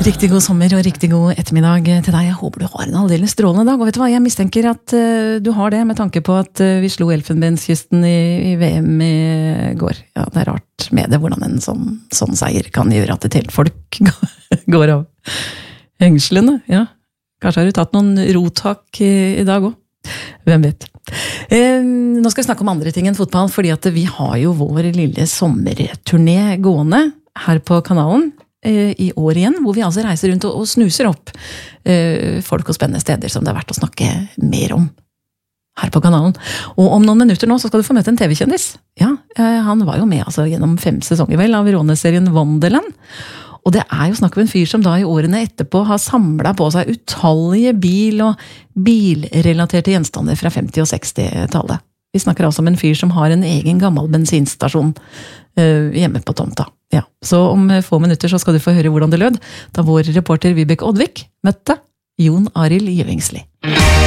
Riktig god sommer og riktig god ettermiddag til deg. Jeg håper du har en aldeles strålende dag. Og vet du hva, jeg mistenker at du har det med tanke på at vi slo Elfenbenskysten i VM i går. Ja, det rart med det, hvordan en sånn seier kan gjøre at et helt folk går av hengslene. Ja, kanskje har du tatt noen rotak i dag også. Hvem vet. Nå skal vi snakke om andre ting enn fotball, fordi at vi har jo vår lille sommerturné gående her på kanalen i år igjen, hvor vi altså reiser rundt og snuser opp folk og spennende steder som det er verdt å snakke mer om her på kanalen. Og om noen minutter nå så skal du få møte en TV-kjendis. Ja, han var jo med altså, gjennom 5 sesonger vel av Råne-serien Wonderland. Og det er jo snakk om en fyr som da i årene etterpå har samlet på seg utallige bil- og bilrelaterte gjenstander fra 50- og 60-tallet. Vi snakker altså om en fyr som har en egen gammel bensinstasjon hjemme på tomta. Ja, så om få minutter så skal du få høre hvordan det lød da vår reporter Vibeke Oddvik møtte Jon Arild Gjøvingsli.